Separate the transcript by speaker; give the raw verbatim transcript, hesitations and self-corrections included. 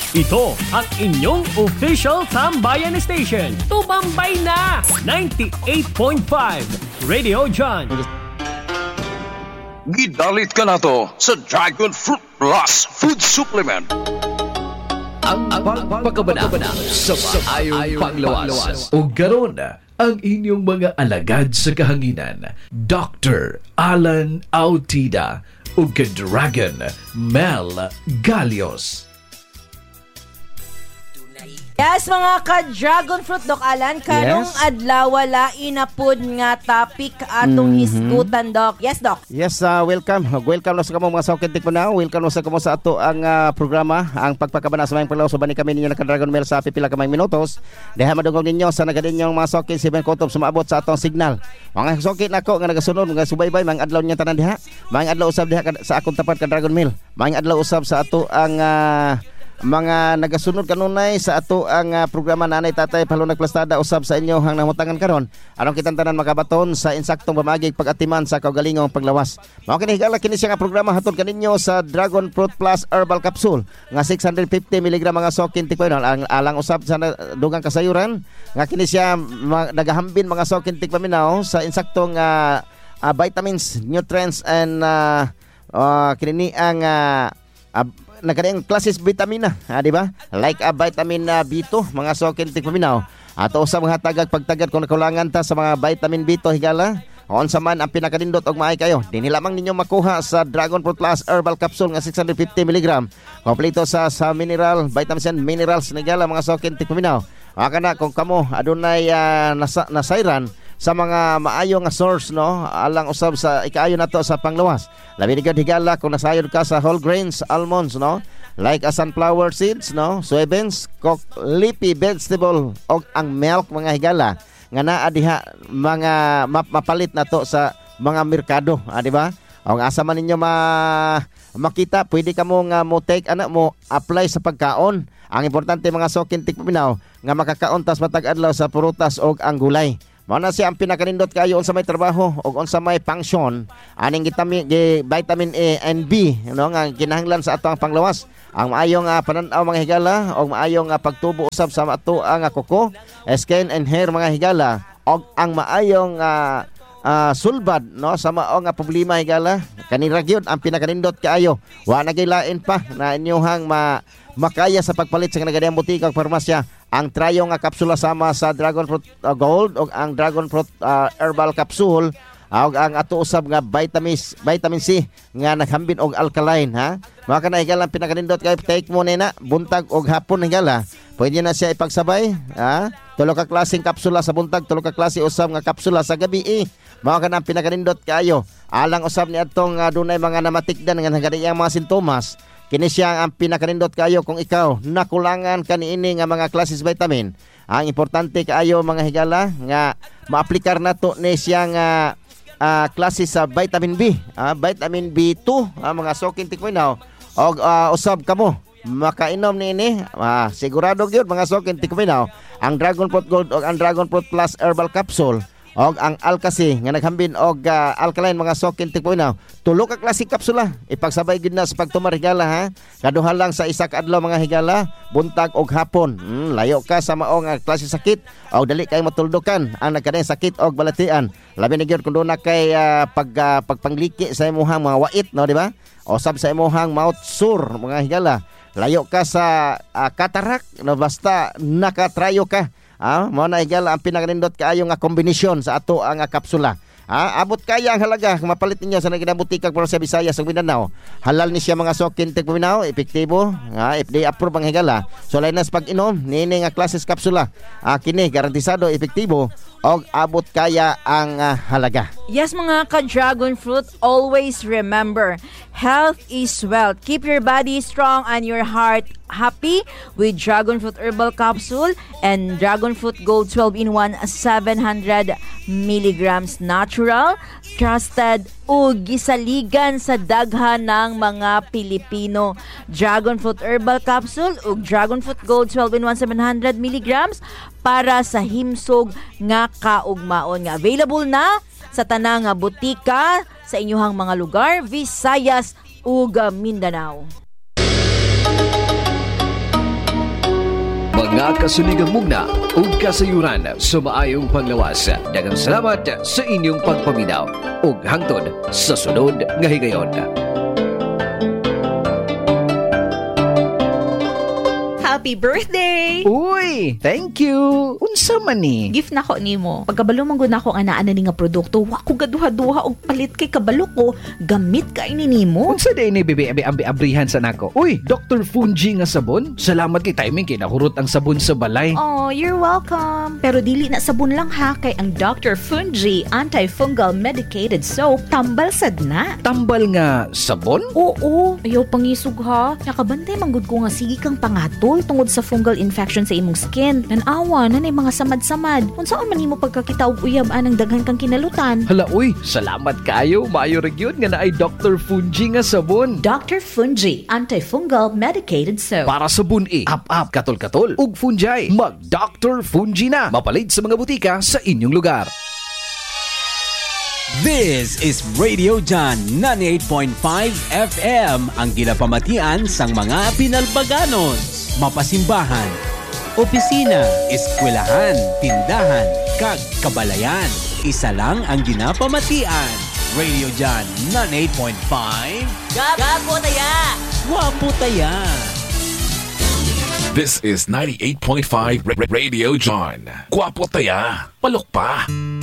Speaker 1: Ito ang inyong official Tambayan Station. Tumambay na! ninety-eight point five Radio John.
Speaker 2: Gidalit ka na to sa Dragon Fruit Plus Food Supplement.
Speaker 3: Ang pagpagkabana sa maayong panglawas. O garon ang inyong mga alagad sa kahanginan. Doctor Alan Autida o Dragon Mel Galios.
Speaker 4: Yes, mga ka-Dragon Fruit, Doc Alan, karong
Speaker 5: Yes.
Speaker 4: adlaw wala inapod nga topic atong
Speaker 5: Mhm.
Speaker 4: hisgutan, Doc. Yes, Doc.
Speaker 5: Yes, uh, welcome. Welcome na sa kamo mga saukintik po na. Welcome na sa kamo sa ato ang uh, programa, ang pagpakabana sa mga panglaw. So bani kami ninyo naka-Dragon Mail sa pipila kamay minutos. Deha madungog ninyo sa nagadinyong mga saukin si Ben Kotob sumaabot sa atong signal. Mga saukin nako nga nagasunod mga subaybay mga adlaw niya tanan diha. Mga adlaw usab diha sa akong tapat ka Dragon Mail. Mga adlaw usab sa ato ang uh, mga nagasunod kanunay sa ato ang uh, programa Nanay Tatay Palunag Plastada usab sa inyo hang namutangan karon anong kitang tanan makabaton sa insaktong pamagig pag-atiman sa kaugalingong paglawas. Mao kini higala kini siya nga programa hatod kaninyo sa Dragon Fruit Plus Herbal Capsule nga six hundred fifty miligram mga sokin tikpainol ang alang usab sa dugang kasayuran nga kini siya ma, nagahambin mga sokin tikpaminaw sa insaktong uh, uh, vitamins, nutrients and uh, uh, kini ang uh, uh, nagkadayang klases vitamina, ah, di ba? Like a uh, vitamin uh, B two, mga sokin tikpaminaw. Ato sa mga tagag pagtagad kung nakulangan ta sa mga vitamin B two higala. On sa man ang pinakadindot og maay kayo. Dinhi lamang ninyo makuha sa Dragon Fruit Plus Herbal Capsule nga six hundred fifty miligram. Kompleto sa sa mineral, vitamins and minerals higala mga sokin tikpaminaw. Aka na kung kamo adunay uh, nasa, nasayran sa mga maayo nga source no alang usab sa ikaayo nato sa panglawas. Labi ni gud higala kung nasayod ka sa whole grains, almonds no, like a sunflower seeds no, soybeans, cooked leafy vegetable og ang milk mga higala nga naa diha mga map, mapalit nato sa mga merkado, ah, di ba? O asa man ninyo ma makita, pwede ka mo nga mo take ana mo apply sa pagkaon. Ang importante mga sokin tikpaminaw nga makakaon tas matag adlaw sa prutas og ang gulay. Mao na siya ang pinakanindot kayo unsa may trabaho o unsa may function aning vitamin vitamin A and B no nga kinahanglan sa atong panglawas. Ang maayong uh, panan-aw mga higala o maayong uh, pagtubo usab sa ato ang uh, kuko, skin and hair mga higala o ang maayong uh, uh, sulbad no sa mao nga problema higala kanira gyud ang pinakanindot kaayo. Wa na gilain pa na inyohang ma makaya sa pagpalit sa nagadayang butika o farmasya ang trayo nga kapsula sama sa Dragon Fruit uh, Gold o ang Dragon Fruit uh, Herbal Capsule o ang ato usab nga vitamins vitamin C nga naghambin og alkaline ha. Mao kana higala pinakanindot kay take mo na buntag og hapon higala. Pwede na siya ipagsabay ha. Tulo ka klaseng kapsula sa buntag, tulo ka klase usab nga kapsula sa gabi eh. Mao kana pinakanindot kayo. Alang usab ni adtong uh, dunay mga namatikdan nga nagadayang mga sintomas. Kini siya ang pinakanindot kayo kung ikaw nakulangan kaniini nga mga klases vitamin. Ang importante kaayo mga higala nga maaplikar nato ni siya nga uh, klase sa vitamin B, uh, vitamin B two, uh, mga sokin tikminaw. Og uh, usab kamo makainom niini, uh, sigurado gyud mga sokin tikminaw ang Dragon Fruit Gold o ang Dragon Fruit Plus Herbal Capsule. Og ang Alkasi nga naghambin og uh, alkaline mga sokin tikminaw. Tulo ka klase kapsula ipagsabay gid na sa pagtumar higala ha. Kaduha lang sa isa ka adlaw mga higala, buntag og hapon. Hmm, layo ka sa mao nga klase sakit og dali kay matuldukan ang nagkadayang sakit og balatian. Labi na gyud kun doon na kay uh, pag uh, pagpangliki sa imong mga wait no di ba? O sab sa imong mouth sore mga higala. Layo ka sa uh, katarak no basta nakatrayo ka. Ah, mo na higala ang pinakanindot kaayo nga kombinasyon sa ato ang kapsula. Ah, abot kaya ang halaga mapalit ninyo sa naging butika para sa Visayas ug Mindanao. Halal ni siya mga sokin tikpaminaw, epektibo, ah, F D A approve ang higala. So lain na sa pag-inom nini nga klases kapsula. Ah, kini garantisado epektibo og abot kaya ang uh, halaga.
Speaker 4: Yes, mga ka-Dragon Fruit, always remember, health is wealth. Keep your body strong and your heart happy with Dragon Fruit Herbal Capsule and Dragon Fruit Gold twelve in one seven hundred milligrams natural, trusted ug gisaligan sa daghan ng mga Pilipino. Dragon Fruit Herbal Capsule ug Dragon Fruit Gold twelve in one seven hundred milligrams para sa himsog nga kaugmaon nga available na sa tanang nga butika sa inyong mga lugar, Visayas ug Mindanao.
Speaker 3: mga kasunigang mugna ug kasayuran sa maayong panglawas. Daghang salamat sa inyong pagpaminaw ug hangtod sa sunod nga higayon.
Speaker 6: Happy birthday!
Speaker 7: Uy, thank you. Unsa man ni?
Speaker 6: Gift na ko nimo. Pagkabalo man gud nako nga naa na ni nga produkto, wa ko gaduha-duha og palit kay kabalo ko, gamit kay ni nimo.
Speaker 7: Unsa day ni bebe abi ambi abrihan sa nako? Uy, Doctor Fungi nga sabon. Salamat kay timing kay nahurot ang sabon sa balay.
Speaker 6: Oh, you're welcome. Pero dili na sabon lang ha, kay ang Doctor Fungi Antifungal Medicated Soap tambal sad na.
Speaker 7: Tambal nga sabon?
Speaker 6: Oo, ayaw pangisog ha. Nakabantay manggod ko nga sige kang pangatol tungod sa fungal infection sa imong skin. Nanawa na na mga samad-samad. Unsaon man nimo pagkakita og uyab anang daghan kang kinalutan.
Speaker 7: Hala uy, salamat kayo. Maayo ra gyud nga naay Doctor Fungi nga sabon.
Speaker 6: Doctor Fungi Antifungal Medicated Soap.
Speaker 7: Para sa bun-i, up-up, katol-katol, ug fungi. Mag Doctor Fungi na. Mapalit sa mga butika sa inyong lugar.
Speaker 8: This is Radio John ninety-eight point five F M, ang ginapamatian sang mga Pinalbaganos. Mapasimbahan, opisina, eskwelahan, tindahan, kag kabalayan. Isa lang ang ginapamatian. Radio John ninety-eight point five.
Speaker 6: Gago taya!
Speaker 8: Wapo taya!
Speaker 9: This is ninety-eight point five Radio John. Guwapo taya, palok pa.